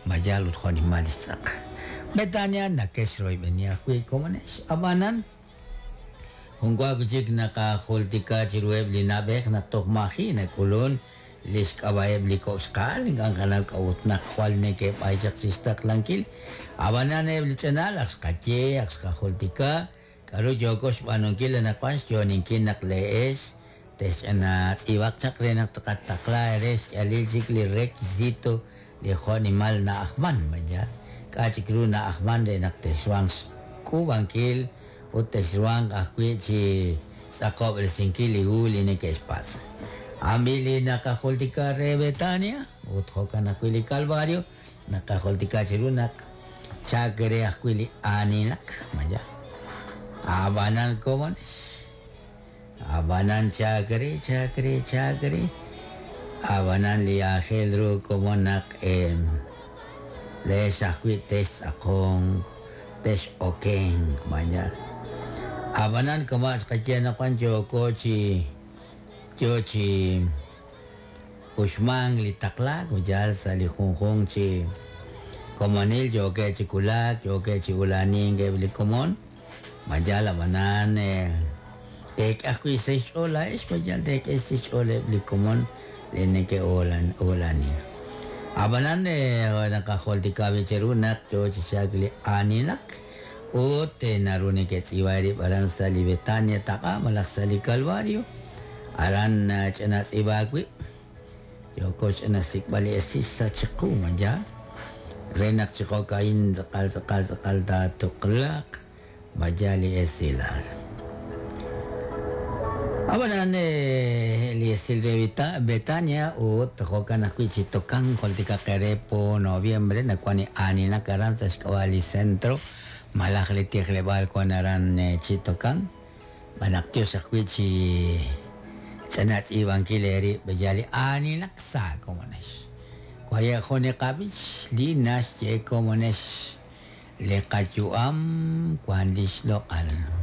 majalut khoni malisak Betania na kesroy benia kui komones abanan hungwa gujik na ka kholtika chirueb linabek na tokmahi na kulon lisk abayeb likos kal ngang kana ka utna khwal ne ke pajak sistak langkil abanan e blichanal aks kache aks ka kholtika karo jokos panongkil na kwas jonin kinak lees tes ana iwak chakre na takla res alijik li requisito li animal na ahman manja kachikru na ahman de nak teswang kubangkil o teswang akwi chi sakop el sinkili uli ne ke espas ambili na kaholtika re Betania utho kana kwili Calvario na kaholtika chirunak chakre akwili aninak manja abanan komones abanan chakre abanan li ajedro komonak les akwit tes akong tes okeng manja abanan kamas kachena panjo kochi jochi usmang li takla gujal sali khong chi komonil joke chi kulak joke chi ulani ngebli komon majala banan tek akwi seis ola es majal tek seis ola bli komon lene ke olani abanan nakaholtika bicherunak jochi shagli aninak o te narune ke tsiwari baran sali Betania taka malak sali Calvario aran chana tsibagwi yoko chana sikbali esis sa chiku manja renak chiko kain zakal da tuklak majali esilar abanan li esil de Betania o tokan akwi chitokan koltika kerepo noviembre na kwani anina karan sa skawali centro malak litik lebal kwanaran chitokan manaktios akwi chi chanat ibang kileri bajali aninak sa komones kwaya khone kabich linas je komones le kachuam kwan lis lokal